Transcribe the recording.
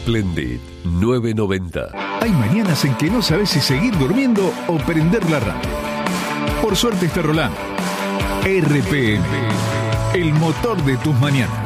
Splendid 990. Hay mañanas en que no sabes si seguir durmiendo o prender la radio. Por suerte está Roland. RPM, el motor de tus mañanas.